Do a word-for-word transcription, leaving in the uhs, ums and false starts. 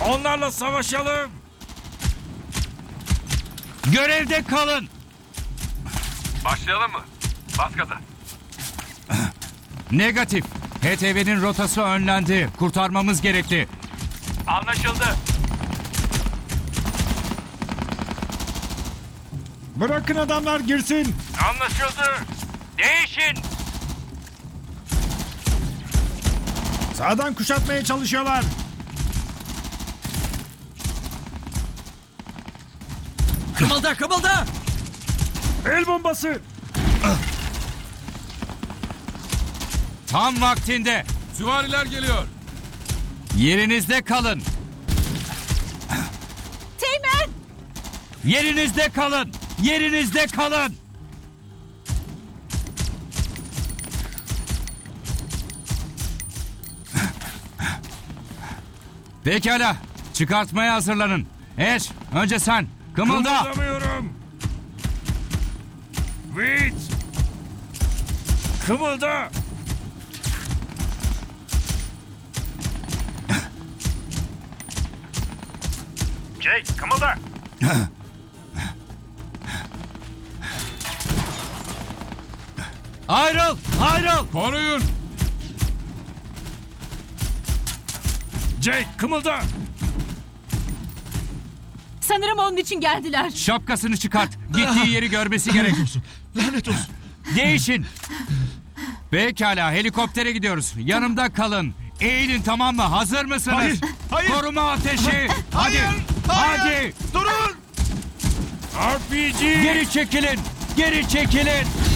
Onlarla savaşalım. Görevde kalın. Başlayalım mı? Bas gaza. Negatif. H T V'nin rotası önlendi. Kurtarmamız gerekli. Anlaşıldı. Bırakın adamlar girsin. Anlaşıldı. Değişin. Sağdan kuşatmaya çalışıyorlar. Kımılda kımılda. El bombası. Tam vaktinde. Süvariler geliyor. Yerinizde kalın. Teğmen! Yerinizde kalın. Yerinizde kalın. Pekala. Çıkartmaya hazırlanın. Eş, önce sen. Kımılda. Kımıldamıyorum. Wait. Kımılda. Jake, kımılda. Ayrıl, ayrıl. Koruyun. Jake kımılda. Sanırım onun için geldiler. Şapkasını çıkart. Gittiği yeri görmesi gerek. Lanet olsun. Değişin. Pekala, helikoptere gidiyoruz. Yanımda kalın. Eğilin, tamam mı? Hazır mısınız? Hayır, hayır. Koruma ateşi. Hadi. Hayır, hayır. Hadi. Durun. R P G. Geri çekilin. Geri çekilin.